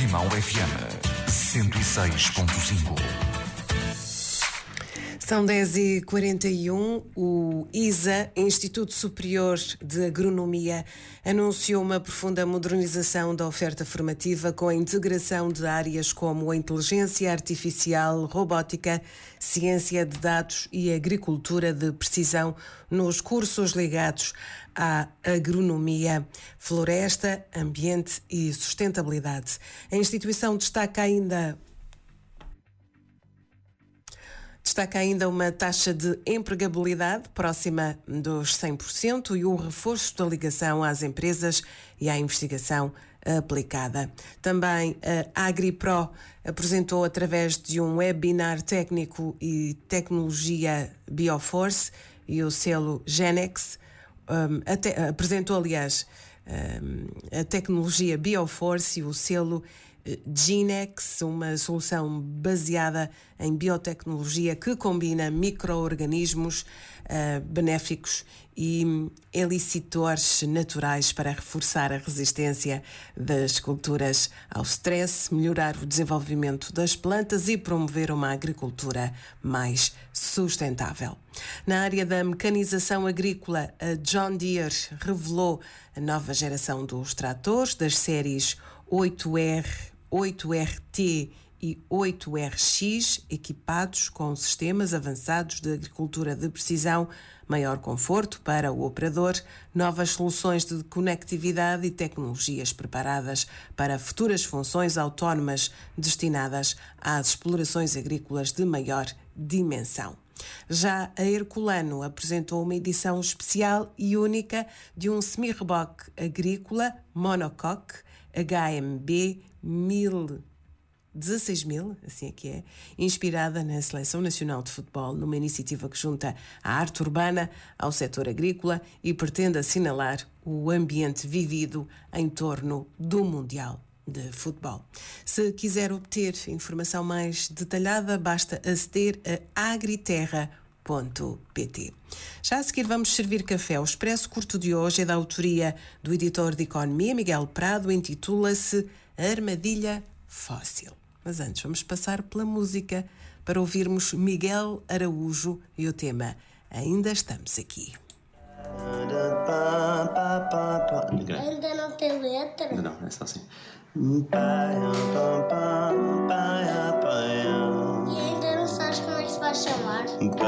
Portimão FM 106.5. São 10h41. O ISA, Instituto Superior de Agronomia, anunciou uma profunda modernização da oferta formativa com a integração de áreas como a inteligência artificial, robótica, ciência de dados e agricultura de precisão nos cursos ligados à agronomia, floresta, ambiente e sustentabilidade. A instituição destaca ainda uma taxa de empregabilidade próxima dos 100% e o reforço da ligação às empresas e à investigação aplicada. Também a AgriPro apresentou, através de um webinar técnico e tecnologia Bioforce e o selo Genex, apresentou, aliás, a tecnologia Bioforce e o selo Genex, uma solução baseada em biotecnologia que combina micro-organismos benéficos e elicitores naturais para reforçar a resistência das culturas ao stress, melhorar o desenvolvimento das plantas e promover uma agricultura mais sustentável. Na área da mecanização agrícola, a John Deere revelou a nova geração dos tratores das séries 8R, 8RT e 8RX, equipados com sistemas avançados de agricultura de precisão, maior conforto para o operador, novas soluções de conectividade e tecnologias preparadas para futuras funções autónomas destinadas às explorações agrícolas de maior dimensão. Já a Herculano apresentou uma edição especial e única de um semi-reboque agrícola monocoque HMB 16.000, assim é que é, inspirada na Seleção Nacional de Futebol, numa iniciativa que junta a arte urbana ao setor agrícola e pretende assinalar o ambiente vivido em torno do Mundial de Futebol. Se quiser obter informação mais detalhada, basta aceder a agriterra.pt. Já a seguir vamos servir café. O Expresso Curto de hoje é da autoria do editor de Economia, Miguel Prado, intitula-se Armadilha Fóssil. Mas antes vamos passar pela música para ouvirmos Miguel Araújo e o tema Ainda Estamos Aqui. Ainda não tem letra? Não, é só assim. E ainda não sabes como é que se vai chamar?